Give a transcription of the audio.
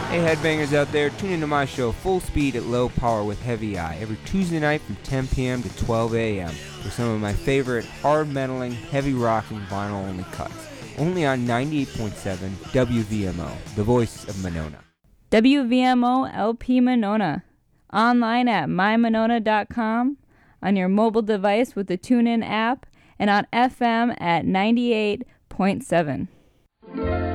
Hey headbangers out there, tune into my show Full Speed at Low Power with Heavy Eye every Tuesday night from 10 p.m. to 12 a.m. with some of my favorite hard metaling, heavy rocking vinyl only cuts. Only on 98.7 WVMO, the voice of Monona. WVMO LP Monona. Online at mymonona.com, on your mobile device with the TuneIn app, and on FM at 98.7.